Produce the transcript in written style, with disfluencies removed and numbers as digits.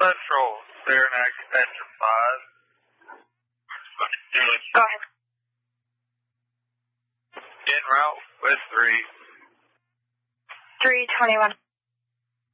Central, Saranac Extension 5. Go ahead. En route with 3. 321.